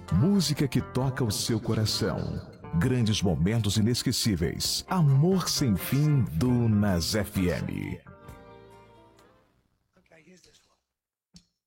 Música que toca o seu coração. Grandes momentos inesquecíveis. Amor sem fim do Nas FM.